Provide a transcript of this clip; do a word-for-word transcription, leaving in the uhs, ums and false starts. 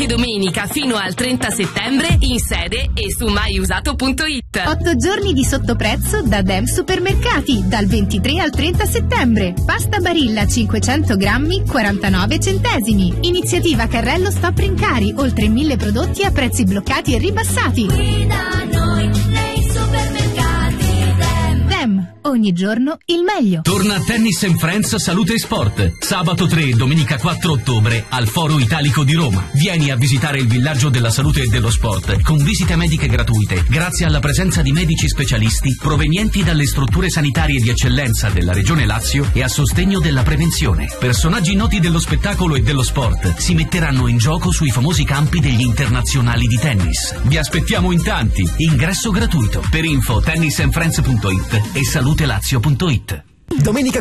anche domenica fino al trenta settembre in sede e su mai usato punto it. Otto giorni di sottoprezzo da Dem Supermercati, dal ventitré al trenta settembre. Pasta Barilla cinquecento grammi, quarantanove centesimi. Iniziativa Carrello Stop Rincari, oltre mille prodotti a prezzi bloccati e ribassati. Qui da noi, nei supermercati Dem. Dem, ogni giorno il meglio. Torna Tennis and Friends Salute e Sport. Sabato tre e domenica quattro ottobre al Foro Italico di Roma. Vieni a visitare il villaggio della salute e dello sport con visite mediche gratuite, grazie alla presenza di medici specialisti provenienti dalle strutture sanitarie di eccellenza della Regione Lazio e a sostegno della prevenzione. Personaggi noti dello spettacolo e dello sport si metteranno in gioco sui famosi campi degli internazionali di tennis. Vi aspettiamo in tanti. Ingresso gratuito. Per info tennis and friends punto it e salutelazio punto it. Domenica